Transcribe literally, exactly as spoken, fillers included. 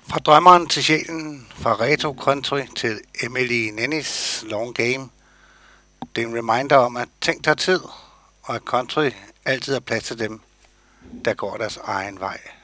Fra drømmeren til sjælen, fra retro country til Emily Nennis long game. Det er en reminder om, at ting tager tid, og at country altid er plads til dem, der går deres egen vej.